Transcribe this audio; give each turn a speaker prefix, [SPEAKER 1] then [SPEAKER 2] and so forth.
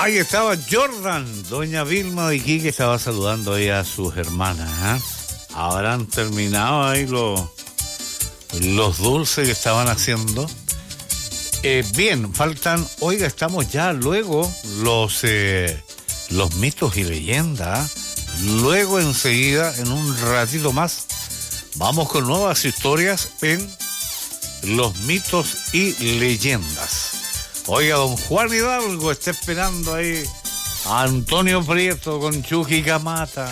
[SPEAKER 1] Ahí estaba Jordan, doña Vilma de Iquique estaba saludando ahí a sus hermanas. Habrán terminado ahí los dulces que estaban haciendo. Bien, faltan, oiga, estamos ya luego los mitos y leyendas. Luego enseguida, en un ratito más, vamos con nuevas historias en los mitos y leyendas. Oiga, don Juan Hidalgo está esperando ahí a Antonio Prieto con Chucky Camata.